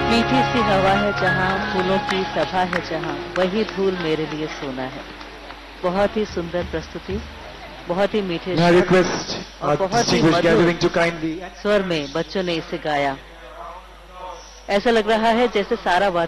मीठी सी हवा है जहाँ, फूलों की सभा है जहाँ, वही धूल मेरे लिए सोना है। बहुत ही सुंदर प्रस्तुति, बहुत ही मीठे और बहुत ही मधुर स्वर में बच्चों ने इसे गाया। ऐसा लग रहा है जैसे सारा